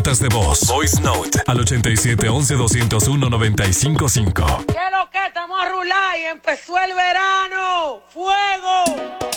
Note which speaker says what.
Speaker 1: notas de voz. Voice Note al 8711-201-955.
Speaker 2: ¿Qué es lo que estamos a rular y empezó el verano? ¡Fuego!